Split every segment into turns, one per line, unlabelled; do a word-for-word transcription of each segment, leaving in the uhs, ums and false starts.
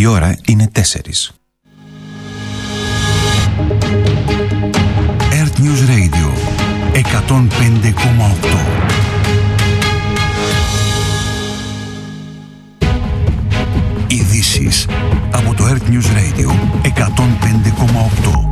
Η ώρα είναι τέσσερις. Earth News Radio εκατόν πέντε κόμμα οκτώ. Ειδήσεις από το Earth News Radio εκατόν πέντε κόμμα οκτώ.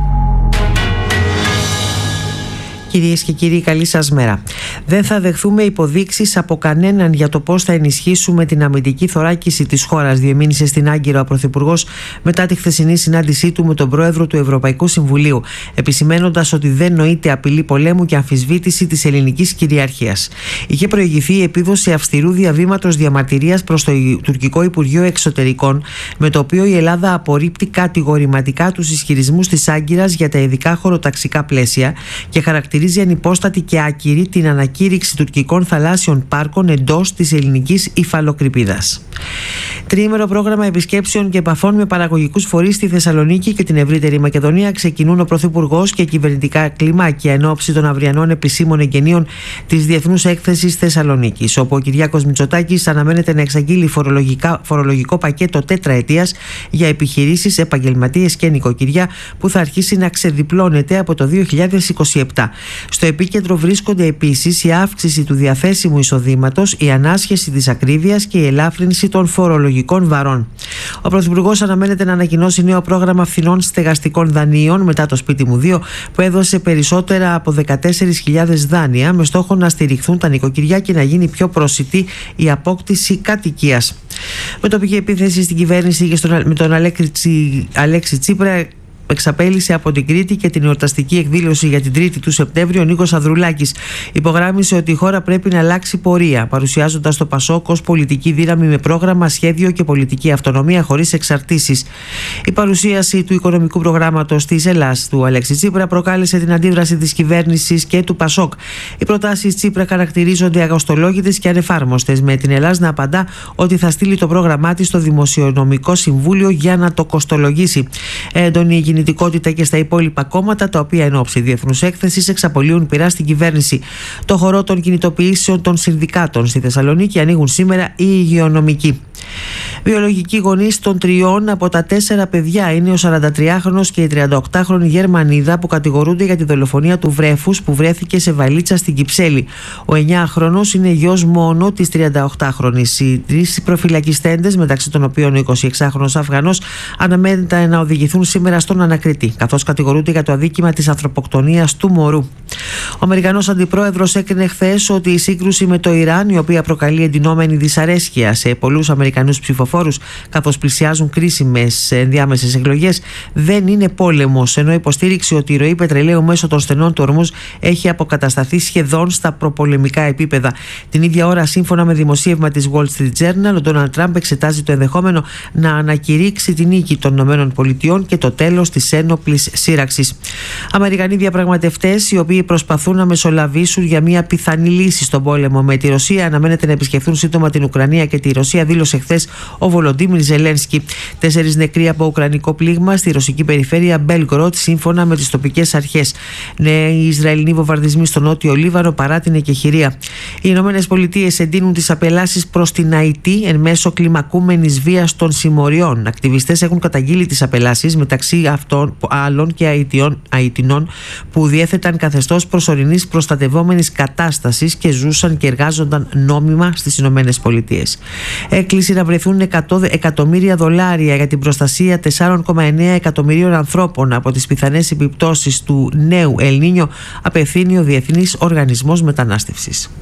Κυρίες και κύριοι, καλή σας μέρα. Δεν θα δεχθούμε υποδείξεις από κανέναν για το πώς θα ενισχύσουμε την αμυντική θωράκιση της χώρας, διεμήνυσε στην Άγκυρο ο Πρωθυπουργός μετά τη χθεσινή συνάντησή του με τον Πρόεδρο του Ευρωπαϊκού Συμβουλίου, επισημένοντας ότι δεν νοείται απειλή πολέμου και αμφισβήτηση της ελληνικής κυριαρχίας. Είχε προηγηθεί η επίδοση αυστηρού διαβήματος διαμαρτυρίας προς το τουρκικό Υπουργείο Εξωτερικών, με το οποίο η Ελλάδα απορρίπτει κατηγορηματικά τους ισχυρισμούς της Άγκυρας για τα ειδικά χωροταξικά πλαίσια και χαρακτηρίζει ανυπόστατη και άκυρη την ανακήρυξη τουρκικών θαλάσσιων πάρκων εντός της ελληνικής υφαλοκρηπίδας. Τριήμερο πρόγραμμα επισκέψεων και επαφών με παραγωγικούς φορείς στη Θεσσαλονίκη και την ευρύτερη Μακεδονία ξεκινούν ο Πρωθυπουργός και κυβερνητικά κλιμάκια εν ώψη των αυριανών επισήμων εγγενείων της Διεθνούς Έκθεσης Θεσσαλονίκης, όπου ο Κυριάκος Μητσοτάκης αναμένεται να εξαγγείλει φορολογικό πακέτο τέτραετίας για επιχειρήσεις, επαγγελματίες και νοικοκυριά που θα αρχίσει να ξεδιπλώνεται από το δύο χιλιάδες είκοσι επτά. Στο επίκεντρο βρίσκονται επίσης η αύξηση του διαθέσιμου εισοδήματος, η ανάσχεση της ακρίβειας και η ελάφρυνση των φορολογικών βαρών. Ο Πρωθυπουργός αναμένεται να ανακοινώσει νέο πρόγραμμα φθηνών στεγαστικών δανείων μετά το Σπίτι μου δύο, που έδωσε περισσότερα από δεκατέσσερις χιλιάδες δάνεια με στόχο να στηριχθούν τα νοικοκυριά και να γίνει πιο προσιτή η απόκτηση κατοικίας. Με τοπική επίθεση στην κυβέρνηση και στον, με τον Αλέξη, Αλέξη Τσίπρα εξαπέλυσε από την Κρήτη και την εορταστική εκδήλωση για την Τρίτη του Σεπτέμβρη ο Νίκος Ανδρουλάκης. Υπογράμμισε ότι η χώρα πρέπει να αλλάξει πορεία, παρουσιάζοντας το Πασόκ ως πολιτική δύναμη με πρόγραμμα, σχέδιο και πολιτική αυτονομία χωρίς εξαρτήσεις. Η παρουσίαση του οικονομικού προγράμματος της Ελλάς του Αλέξη Τσίπρα προκάλεσε την αντίδραση της κυβέρνησης και του Πασόκ. Οι προτάσεις Τσίπρα χαρακτηρίζονται αγωστολόγητες και ανεφάρμοστες, με την Ελλάς να απαντά ότι θα στείλει το πρόγραμμά της στο Δημοσιονομικό Συμβούλιο για να το κοστολογήσει. Έντονη κινητικότητα και στα υπόλοιπα κόμματα, τα οποία εν ώψη Διεθνούς Έκθεσης εξαπολύουν πειρά στην κυβέρνηση. Το χορό των κινητοποιήσεων των συνδικάτων στη Θεσσαλονίκη ανοίγουν σήμερα οι υγειονομικοί. Βιολογικοί γονείς των τριών από τα τέσσερα παιδιά είναι ο σαραντατριάχρονος και η τριανταοκτάχρονη Γερμανίδα που κατηγορούνται για τη δολοφονία του βρέφους που βρέθηκε σε βαλίτσα στην Κυψέλη. Ο εννιάχρονος είναι γιος μόνο της τριανταοκτάχρονης. Οι τρεις προφυλακιστέντες, μεταξύ των οποίων ο εικοσιεξάχρονος Αφγανός, αναμένεται να οδηγηθούν σήμερα στον ανακριτή, καθώς κατηγορούνται για το αδίκημα της ανθρωποκτονίας του μωρού. Ο Αμερικανός αντιπρόεδρος έκρινε χθες ότι η σύγκρουση με το Ιράν, η οποία προκαλεί εντυνόμενη δυσαρέσκεια σε πολλούς Αμερικανούς ψηφοφόρους καθώς πλησιάζουν κρίσιμες ενδιάμεσες εκλογές, δεν είναι πόλεμος, ενώ υποστήριξε ότι η ροή πετρελαίου μέσω των στενών του Ορμούζ έχει αποκατασταθεί σχεδόν στα προπολεμικά επίπεδα. Την ίδια ώρα, σύμφωνα με δημοσίευμα της Wall Street Journal, ο Ντόναλντ Τραμπ εξετάζει το ενδεχόμενο να ανακηρύξει την νίκη των ΗΠΑ και το τέλος της ένοπλης σύραξης. Αμερικανοί διαπραγματευτές, οι οποίοι προσπαθούν να μεσολαβήσουν για μια πιθανή λύση στον πόλεμο με τη Ρωσία, αναμένεται να επισκεφθούν σύντομα την Ουκρανία και τη Ρωσία, δήλωσε χθες ο Βολοντίμιρ Ζελένσκι. Τέσσερις νεκροί από ουκρανικό πλήγμα στη ρωσική περιφέρεια Μπέλγκοροντ, σύμφωνα με τις τοπικές αρχές. Νέοι Ισραηλινοί βομβαρδισμοί στο νότιο Λίβανο παρά την εκεχηρία. Οι Ηνωμένες Πολιτείες εντείνουν τις απελάσεις προς την Αϊτή εν μέσω κλιμακούμενης βίας των συμμοριών. Ακτιβιστές έχουν καταγγείλει τις απελάσεις, μεταξύ αυτών άλλων και Αιτιών, Αιτινών που διέθεταν καθεστώς προσωρινής προστατευόμενης κατάστασης και ζούσαν και εργάζονταν νόμιμα στις Ηνωμένες Πολιτείες. Έκλεισε να βρεθούν εκατό εκατομμύρια δολάρια για την προστασία τεσσάρων κόμμα εννέα εκατομμυρίων ανθρώπων από τις πιθανές επιπτώσεις του νέου Ελ Νίνιο, απευθύνει ο Διεθνής Οργανισμός Μετανάστευσης.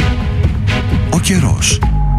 Ο καιρός.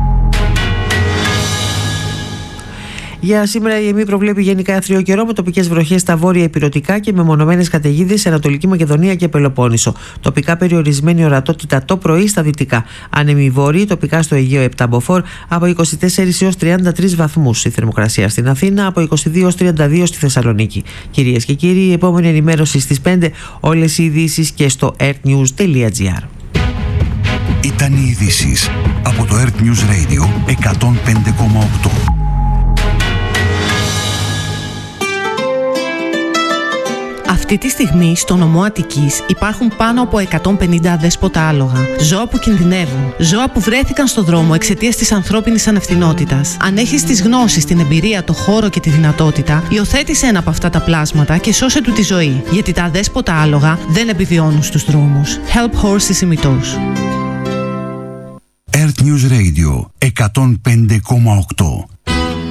Για σήμερα η ΕΜΗ προβλέπει γενικά άθριο καιρό με τοπικές βροχές στα βόρεια ηπειρωτικά και μεμονωμένες καταιγίδες σε Ανατολική Μακεδονία και Πελοπόννησο. Τοπικά περιορισμένη ορατότητα το πρωί στα δυτικά. Άνεμοι βόρειοι, τοπικά στο Αιγαίο επτά μποφόρ από είκοσι τέσσερις έως τριάντα τρεις βαθμούς. Η θερμοκρασία στην Αθήνα από είκοσι δύο έως τριάντα δύο στη Θεσσαλονίκη. Κυρίες και κύριοι, η επόμενη ενημέρωση στις πέντε. Όλες οι ειδήσεις και στο earthnews τελεία gr.
Ήταν οι ειδήσεις από το Earth News Radio εκατόν πέντε κόμμα οκτώ.
Αυτή τη στιγμή στο νομό Αττικής υπάρχουν πάνω από εκατόν πενήντα αδέσποτα άλογα. Ζώα που κινδυνεύουν. Ζώα που βρέθηκαν στο δρόμο εξαιτίας της ανθρώπινης ανευθυνότητας. Αν έχεις τις γνώσεις, την εμπειρία, το χώρο και τη δυνατότητα, υιοθέτησε ένα από αυτά τα πλάσματα και σώσε του τη ζωή. Γιατί τα αδέσποτα άλογα δεν επιβιώνουν στους δρόμους. Help Horses ημιτός.
Earth News Radio εκατόν πέντε κόμμα οκτώ.